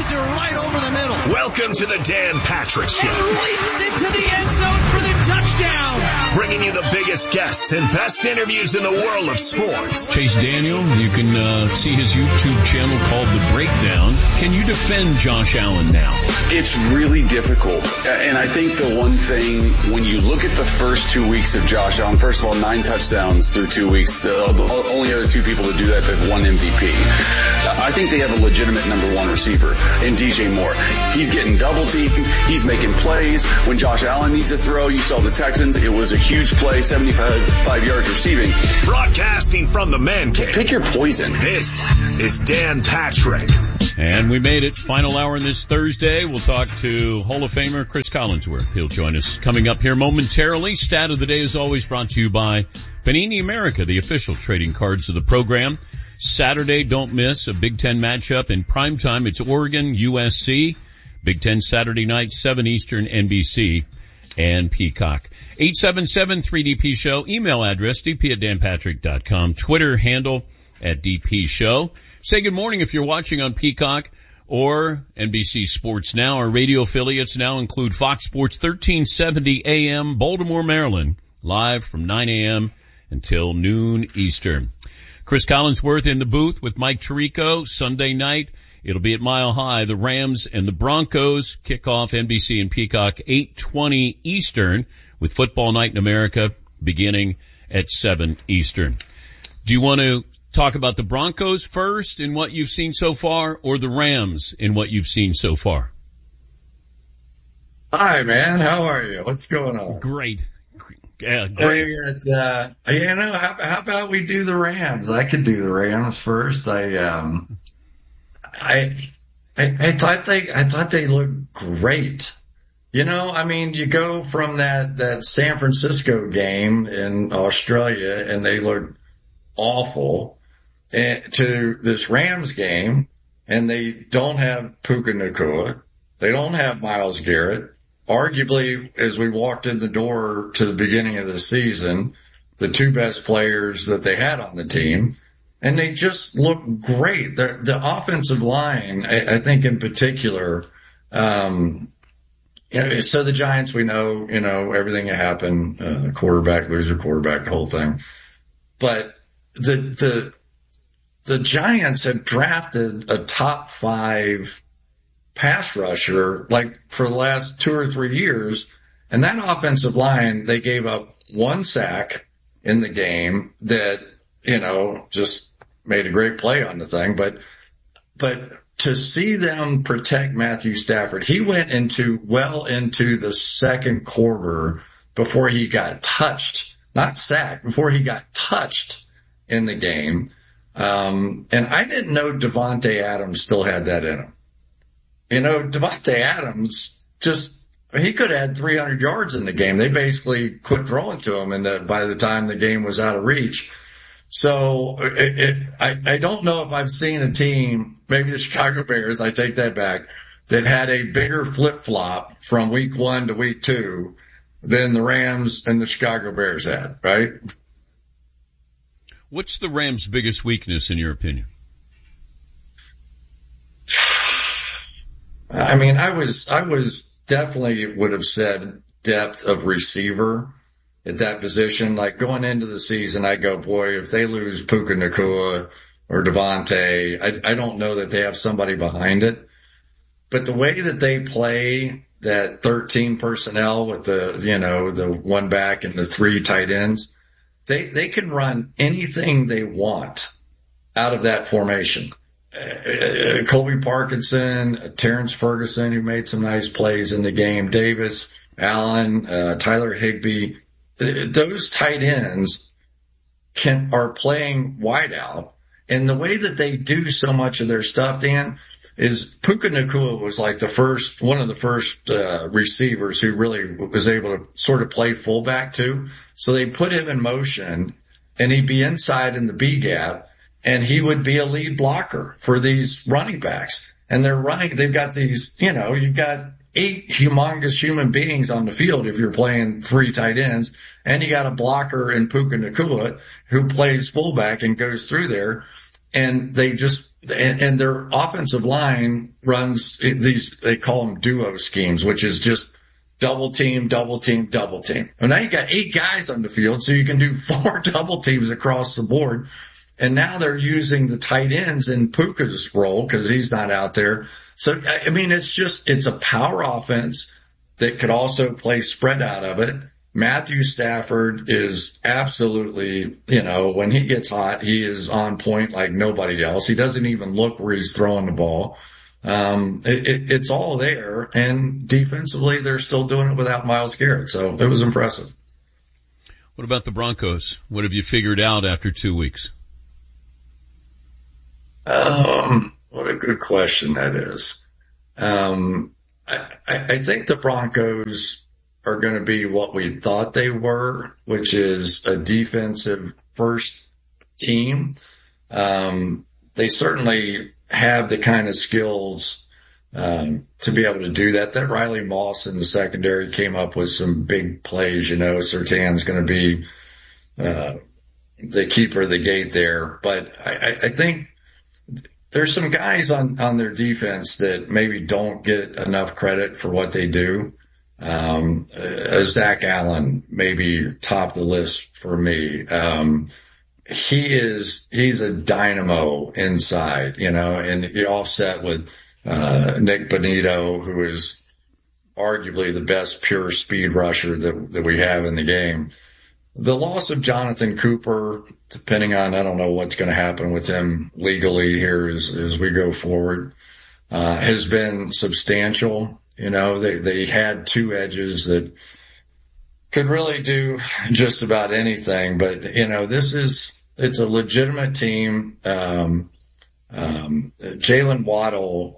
laser right over the middle. Welcome to the Dan Patrick Show. And leaps into the end zone for the touchdown. Bringing you the biggest guests and best interviews in the world of sports. Chase Daniel, you can see his YouTube channel called The Breakdown. Can you defend Josh Allen now? It's really difficult. And I think the one thing, when you look at the first 2 weeks of Josh Allen, first of all, 9 touchdowns through 2 weeks. The only other two people to do that have won MVP. I think they have a legitimate number one receiver in DJ Moore. He's getting double teamed. He's making plays. When Josh Allen needs a throw, you saw the Texans. It was a huge play, 75 yards receiving. Broadcasting from the Man Cave. Pick your poison. This is Dan Patrick. And we made it. Final hour on this Thursday. We'll talk to Hall of Famer Chris Collinsworth. He'll join us coming up here momentarily. Stat of the day is always brought to you by Panini America, the official trading cards of the program. Saturday, don't miss a Big Ten matchup in primetime. It's Oregon, USC. Big Ten Saturday night, 7 Eastern, NBC and Peacock. 877-3DP Show. Email address, dp@danpatrick.com. Twitter handle @DP Show. Say good morning if you're watching on Peacock or NBC Sports Now. Our radio affiliates now include Fox Sports 1370 AM, Baltimore, Maryland, live from 9 a.m. until noon Eastern. Chris Collinsworth in the booth with Mike Tirico. Sunday night, it'll be at Mile High. The Rams and the Broncos kick off NBC and Peacock 8:20 Eastern with Football Night in America beginning at 7 Eastern. Do you want to talk about the Broncos first in what you've seen so far, or the Rams in what you've seen so far? Hi, man. How are you? What's going on? Great. Yeah, great. How about we do the Rams? I could do the Rams first. I thought they looked great. You know, I mean, you go from that San Francisco game in Australia and they looked awful, to this Rams game and they don't have Puka Nacua. They don't have Myles Garrett. Arguably, as we walked in the door to the beginning of the season, the two best players that they had on the team, and they just look great. The offensive line, I think in particular, so the Giants, we know, everything that happened, quarterback, loser quarterback, the whole thing. But the Giants have drafted a top 5 pass rusher like for the last 2 or 3 years, and that offensive line, they gave up 1 sack in the game that, just made a great play on the thing. But to see them protect Matthew Stafford, he went into the second quarter before he got touched, not sacked, before he got touched in the game. And I didn't know Davante Adams still had that in him. Davante Adams he could have had 300 yards in the game. They basically quit throwing to him by the time the game was out of reach. So I don't know if I've seen a team, maybe the Chicago Bears, I take that back, that had a bigger flip-flop from week 1 to week 2 than the Rams and the Chicago Bears had, right? What's the Rams' biggest weakness in your opinion? I mean, I was definitely would have said depth of receiver at that position. Like going into the season, I go, boy, if they lose Puka Nacua or Davante, I don't know that they have somebody behind it. But the way that they play that 13 personnel with the 1 back and the 3 tight ends, they can run anything they want out of that formation. Colby Parkinson, Terrence Ferguson, who made some nice plays in the game, Davis, Allen, Tyler Higbee, those tight ends are playing wide out. And the way that they do so much of their stuff, Dan, is Puka Nacua was like one of the first receivers who really was able to sort of play fullback too. So they put him in motion and he'd be inside in the B gap, and he would be a lead blocker for these running backs. And they've got these, you've got 8 humongous human beings on the field if you're playing 3 tight ends, and you got a blocker in Puka Nacua who plays fullback and goes through there. And they just, and their offensive line runs they call them duo schemes, which is just double team, double team, double team. And now you got 8 guys on the field, so you can do 4 double teams across the board. And now they're using the tight ends in Puka's role because he's not out there. So, I mean, it's a power offense that could also play spread out of it. Matthew Stafford is absolutely, when he gets hot, he is on point like nobody else. He doesn't even look where he's throwing the ball. It's all there, and defensively they're still doing it without Myles Garrett. So it was impressive. What about the Broncos? What have you figured out after 2 weeks? What a good question that is. I think the Broncos are going to be what we thought they were, which is a defensive first team. They certainly have the kind of skills to be able to do that. That Riley Moss in the secondary came up with some big plays. Surtain's going to be the keeper of the gate there. But I think there's some guys on their defense that maybe don't get enough credit for what they do. Zach Allen maybe top the list for me. He's a dynamo inside, and you offset with Nick Bonito, who is arguably the best pure speed rusher that we have in the game. The loss of Jonathan Cooper, depending on, I don't know what's going to happen with him legally here as we go forward, has been substantial. They had 2 edges that could really do just about anything, but it's a legitimate team. Jalen Waddle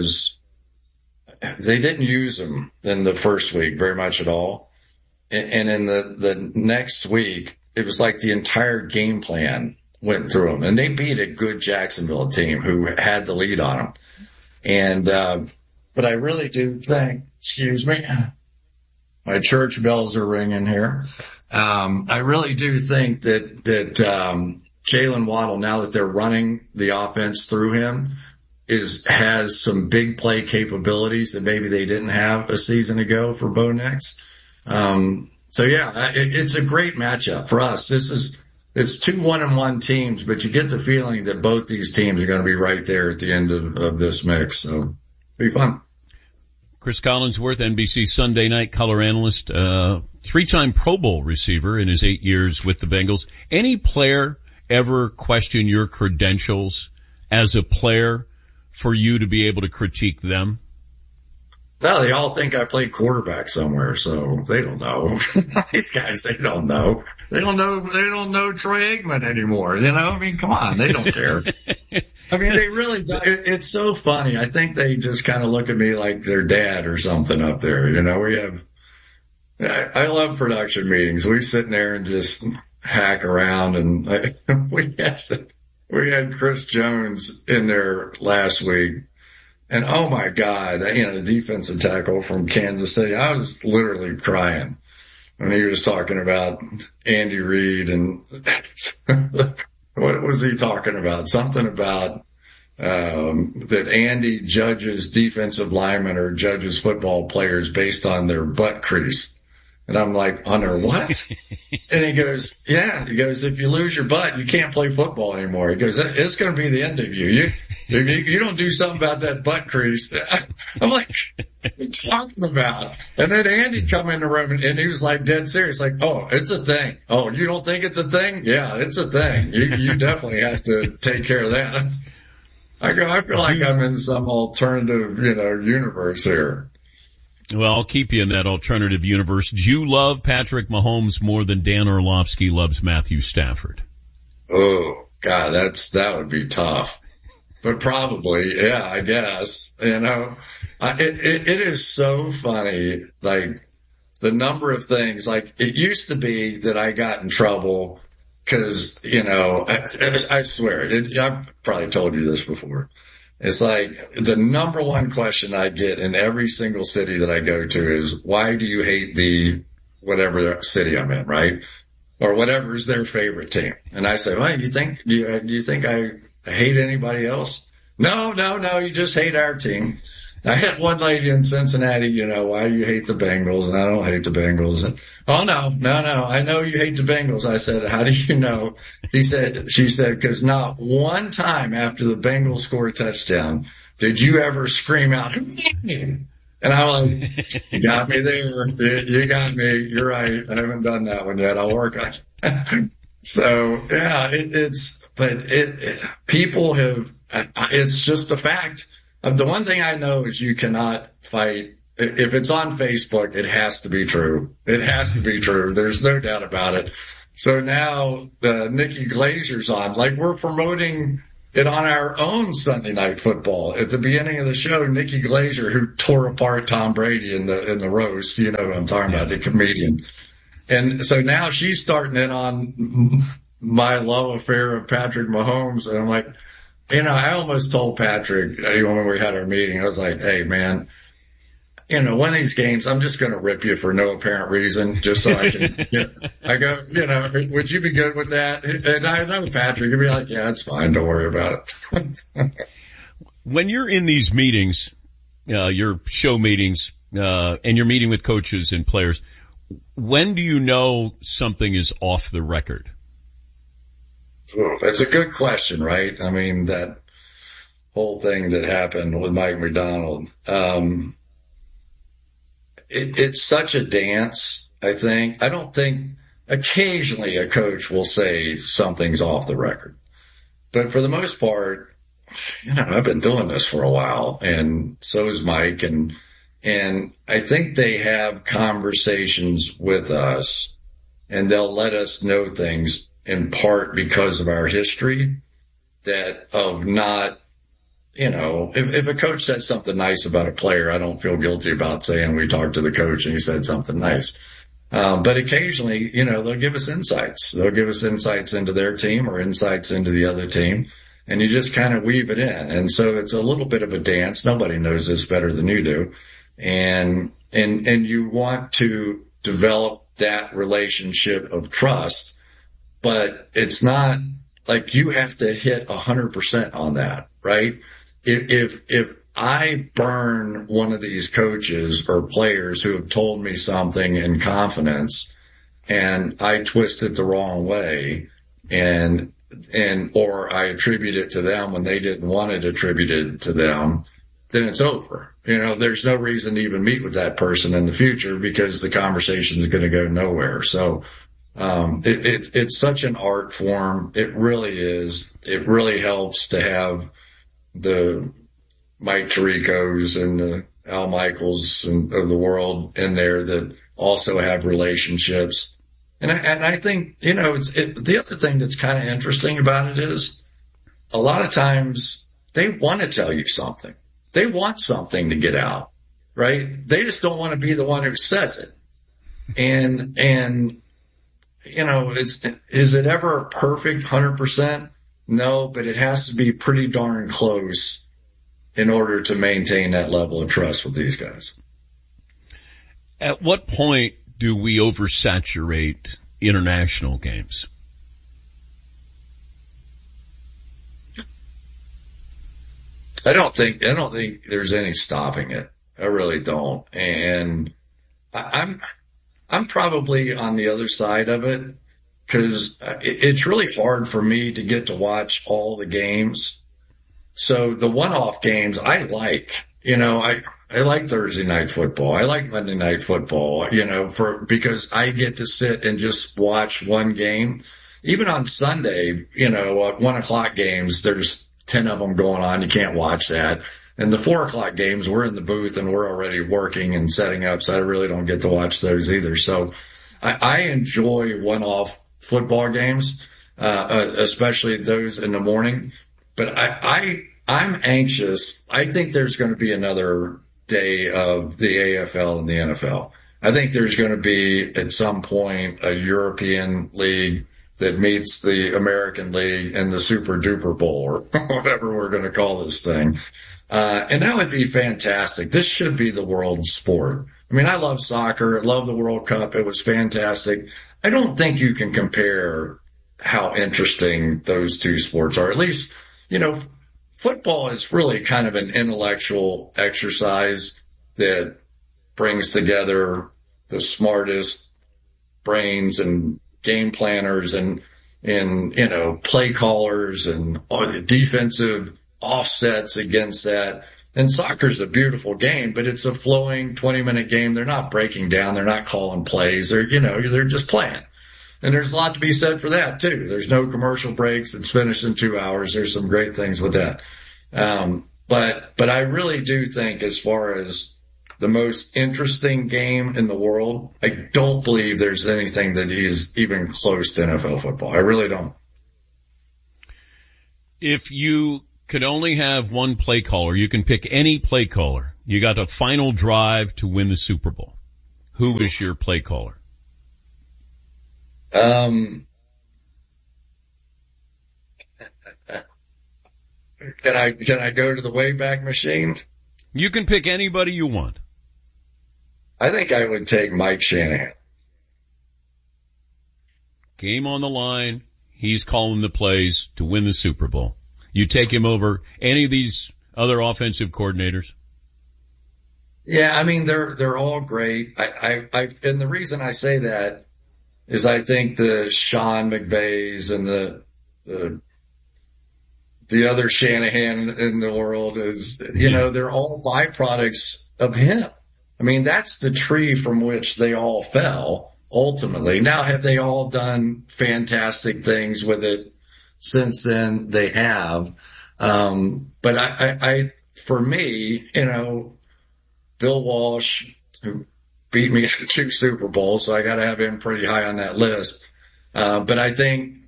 they didn't use him in the first week very much at all. And in the next week, it was like the entire game plan went through them, and they beat a good Jacksonville team who had the lead on them. And, but I really do think, excuse me, my church bells are ringing here. I really do think that Jalen Waddle, now that they're running the offense through him, has some big play capabilities that maybe they didn't have a season ago for Bo Nix. So yeah, it's a great matchup for us. It's 2 1-1 teams, but you get the feeling that both these teams are going to be right there at the end of this mix. So it'll be fun. Chris Collinsworth, NBC Sunday Night color analyst, 3-time Pro Bowl receiver in his 8 years with the Bengals. Any player ever question your credentials as a player for you to be able to critique them? No, they all think I played quarterback somewhere, so they don't know. These guys, they don't know. They don't know Troy Aikman anymore, I mean, come on, they don't care. I mean, they really don't. It's so funny. I think they just kind of look at me like their dad or something up there. I love production meetings. We sit in there and just hack around, and we had Chris Jones in there last week. And oh my God, the defensive tackle from Kansas City, I was literally crying when he was talking about Andy Reid and what was he talking about? Something about, that Andy judges defensive linemen or judges football players based on their butt crease. And I'm like, on their what? And he goes, if you lose your butt, you can't play football anymore. He goes, it's going to be the end of you. You don't do something about that butt crease. I'm like, what are you talking about? And then Andy come in the room and he was like dead serious, like, oh, it's a thing. Oh, you don't think it's a thing? Yeah, it's a thing. You definitely have to take care of that. I feel like I'm in some alternative, universe here. Well, I'll keep you in that alternative universe. Do you love Patrick Mahomes more than Dan Orlovsky loves Matthew Stafford? Oh, God, that would be tough. But probably, yeah, I guess. It is so funny, like, the number of things. Like, it used to be that I got in trouble because, I swear, I've probably told you this before. It's like the number one question I get in every single city that I go to is, why do you hate the whatever city I'm in, right? Or whatever is their favorite team. And I say, well, do you think I hate anybody else? No, you just hate our team. I had one lady in Cincinnati, why you hate the Bengals? And I don't hate the Bengals. And, oh, no, I know you hate the Bengals. I said, how do you know? She said, because not one time after the Bengals scored a touchdown did you ever scream out, and I'm like, you got me there. You got me. You're right. I haven't done that one yet. I'll work on it. So, yeah, people have, it's just a fact. The one thing I know is you cannot fight. If it's on Facebook, it has to be true. It has to be true. There's no doubt about it. So now, Nikki Glazer's on. Like, we're promoting it on our own Sunday Night Football. At the beginning of the show, Nikki Glazer, who tore apart Tom Brady in the roast, you know what I'm talking about, the comedian. And so now she's starting it on my love affair of Patrick Mahomes. And I'm like, I almost told Patrick when we had our meeting, I was like, hey, man, one of these games, I'm just going to rip you for no apparent reason, just so I can, I go, would you be good with that? And I know Patrick would be like, yeah, it's fine. Don't worry about it. When you're in these meetings, your show meetings, and you're meeting with coaches and players, when do you know something is off the record? That's a good question, right? I mean, that whole thing that happened with Mike McDonald, it's such a dance, I think. I don't think occasionally a coach will say something's off the record. But for the most part, I've been doing this for a while, and so is Mike, and I think they have conversations with us, and they'll let us know things in part because of our history that of not, if a coach said something nice about a player, I don't feel guilty about saying we talked to the coach and he said something nice. But occasionally, they'll give us insights. They'll give us insights into their team or insights into the other team. And you just kind of weave it in. And so it's a little bit of a dance. Nobody knows this better than you do. And you want to develop that relationship of trust, but it's not like you have to hit 100% on that, right? If I burn one of these coaches or players who have told me something in confidence and I twist it the wrong way or I attribute it to them when they didn't want it attributed to them, then it's over. There's no reason to even meet with that person in the future because the conversation is going to go nowhere. So, it's such an art form. It really is. It really helps to have the Mike Tiricos and the Al Michaels of the world in there that also have relationships. And I think, the other thing that's kind of interesting about it is a lot of times they want to tell you something. They want something to get out, right? They just don't want to be the one who says it. And is it ever a perfect 100%? No, but it has to be pretty darn close in order to maintain that level of trust with these guys. At what point do we oversaturate international games? I don't think there's any stopping it. I really don't. And I'm probably on the other side of it because it's really hard for me to get to watch all the games. So the one-off games I like, I like Thursday night football. I like Monday night football, because I get to sit and just watch one game. Even on Sunday, at 1:00 games, there's 10 of them going on. You can't watch that. And the 4:00 games, we're in the booth and we're already working and setting up. So I really don't get to watch those either. So I enjoy one-off football games, especially those in the morning. But I'm anxious. I think there's going to be another day of the AFL and the NFL. I think there's going to be at some point a European league that meets the American League and the Super Duper Bowl or whatever we're going to call this thing. And that would be fantastic. This should be the world sport. I mean, I love soccer. I love the World Cup. It was fantastic. I don't think you can compare how interesting those two sports are. At least, football is really kind of an intellectual exercise that brings together the smartest brains and game planners and play callers and defensive offsets against that. And soccer's a beautiful game, but it's a flowing 20-minute game. They're not breaking down. They're not calling plays. They're just playing. And there's a lot to be said for that too. There's no commercial breaks. It's finished in 2 hours. There's some great things with that. But I really do think as far as the most interesting game in the world, I don't believe there's anything that is even close to NFL football. I really don't. If you could only have one play caller, you can pick any play caller. You got a final drive to win the Super Bowl. Who is your play caller? Can I go to the Wayback Machine? You can pick anybody you want. I think I would take Mike Shanahan. Game on the line. He's calling the plays to win the Super Bowl. You take him over any of these other offensive coordinators? Yeah, I mean, they're all great. And the reason I say that is I think the Sean McVays and the other Shanahan in the world is, they're all byproducts of him. I mean, that's the tree from which they all fell ultimately. Now, have they all done fantastic things with it since then? They have. But I, for me, Bill Walsh, who beat me to 2 Super Bowls, so I got to have him pretty high on that list. But I think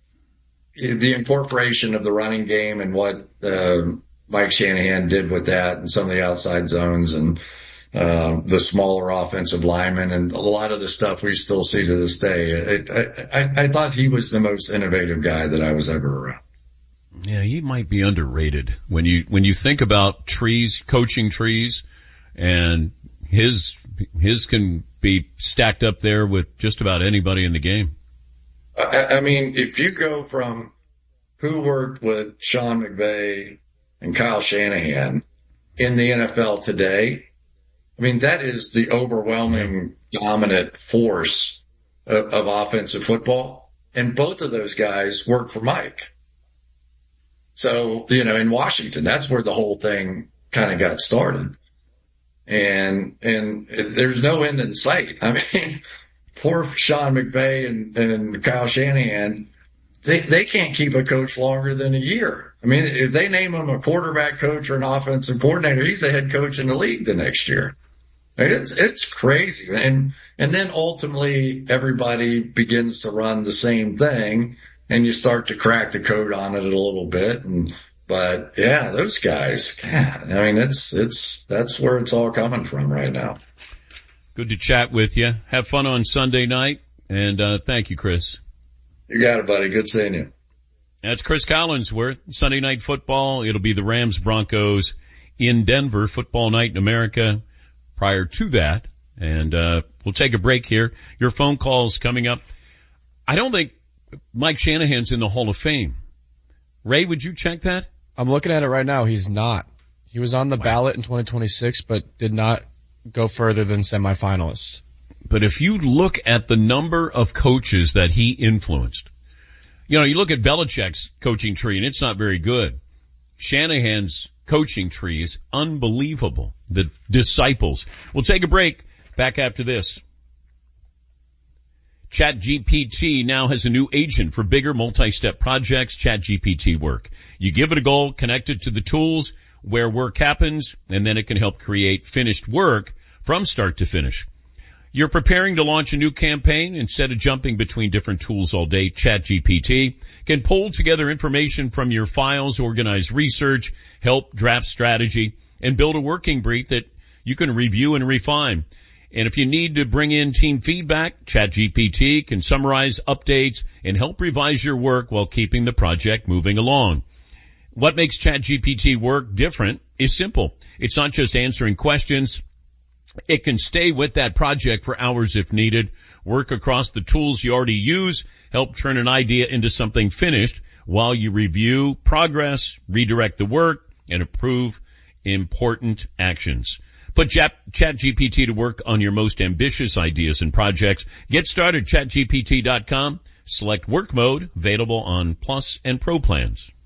the incorporation of the running game and what Mike Shanahan did with that and some of the outside zones and the smaller offensive linemen and a lot of the stuff we still see to this day. I thought he was the most innovative guy that I was ever around. Yeah, he might be underrated when you think about trees, coaching trees, and his can be stacked up there with just about anybody in the game. I mean, if you go from who worked with Sean McVay and Kyle Shanahan in the NFL today, I mean, that is the overwhelming dominant force of offensive football. And both of those guys worked for Mike. So, in Washington, that's where the whole thing kind of got started. And there's no end in sight. I mean, poor Sean McVay and Kyle Shanahan, they can't keep a coach longer than a year. I mean, if they name him a quarterback coach or an offensive coordinator, he's the head coach in the league the next year. It's crazy. And then ultimately everybody begins to run the same thing and you start to crack the code on it a little bit. But yeah, those guys, I mean, that's where it's all coming from right now. Good to chat with you. Have fun on Sunday night. And, thank you, Chris. You got it, buddy. Good seeing you. That's Chris Collinsworth. Sunday night football. It'll be the Rams Broncos in Denver, football night in America prior to that. And, we'll take a break here. Your phone calls coming up. I don't think Mike Shanahan's in the Hall of Fame. Ray, would you check that? I'm looking at it right now. He's not. He was on the ballot in 2026, but did not go further than semifinalist. But if you look at the number of coaches that he influenced, you look at Belichick's coaching tree and it's not very good. Shanahan's coaching tree is unbelievable. The disciples. We'll take a break. Back after this. ChatGPT now has a new agent for bigger multi-step projects, ChatGPT Work. You give it a goal, connect it to the tools where work happens, and then it can help create finished work from start to finish. You're preparing to launch a new campaign. Instead of jumping between different tools all day, ChatGPT can pull together information from your files, organize research, help draft strategy, and build a working brief that you can review and refine. And if you need to bring in team feedback, ChatGPT can summarize updates and help revise your work while keeping the project moving along. What makes ChatGPT Work different is simple. It's not just answering questions. It can stay with that project for hours if needed, work across the tools you already use, help turn an idea into something finished while you review progress, redirect the work, and approve important actions. Put ChatGPT to work on your most ambitious ideas and projects. Get started, ChatGPT.com. Select work mode, available on Plus and Pro plans.